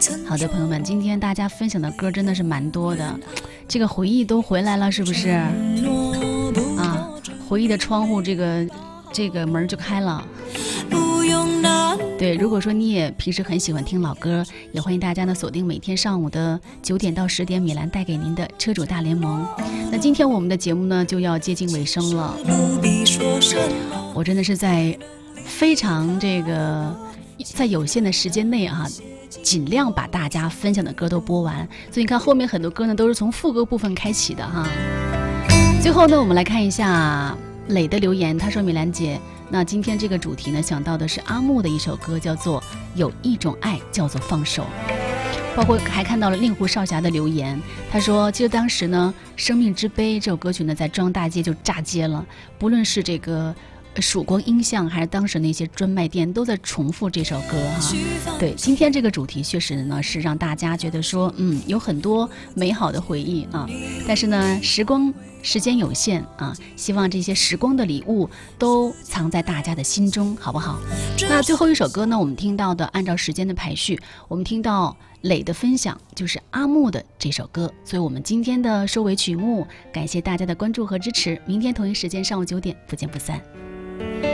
好的，朋友们，今天大家分享的歌真的是蛮多的，这个回忆都回来了，是不是啊？回忆的窗户，这个门就开了。对，如果说你也平时很喜欢听老歌，也欢迎大家呢锁定每天上午的9点到10点，米兰带给您的车主大联盟。那今天我们的节目呢就要接近尾声了，我真的是在非常在有限的时间内啊，尽量把大家分享的歌都播完，所以你看后面很多歌呢都是从副歌部分开启的哈。最后呢，我们来看一下磊的留言，他说：米兰姐，那今天这个主题呢，想到的是阿木的一首歌，叫做《有一种爱叫做放手》。包括还看到了令狐少侠的留言，他说其实当时呢，《生命之杯》这首歌曲呢在庄大街就炸街了，不论是这个曙光音像还是当时那些专卖店都在重复这首歌哈。对，今天这个主题确实呢是让大家觉得说有很多美好的回忆啊，但是呢时间有限啊，希望这些时光的礼物都藏在大家的心中，好不好？那最后一首歌呢，我们听到的按照时间的排序，我们听到磊的分享就是阿木的这首歌，所以我们今天的收尾曲目，感谢大家的关注和支持，明天同一时间上午9点不见不散。